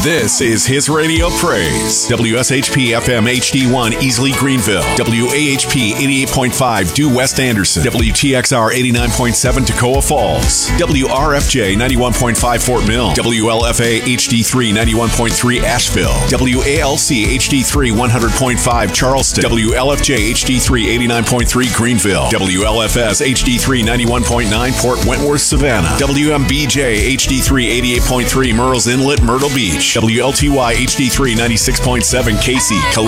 This is His Radio Praise. WSHP FM HD1 Easley Greenville. WAHP 88.5 Due West Anderson. WTXR 89.7 Toccoa Falls. WRFJ 91.5 Fort Mill. WLFA HD3 91.3 Asheville. WALC HD3 100.5 Charleston. WLFJ HD3 89.3 Greenville. WLFS HD3 91.9 Port Wentworth Savannah. WMBJ HD3 88.3 Murrells Inlet Myrtle Beach. WLTY HD3 96.7 Casey, Columbia.